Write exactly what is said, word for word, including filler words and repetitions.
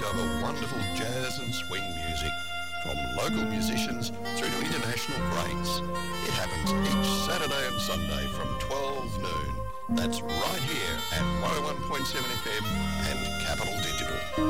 discover wonderful jazz and swing music, from local musicians through to international greats. It happens each Saturday and Sunday from twelve noon. That's right here at one oh one point seven F M and Capital Digital.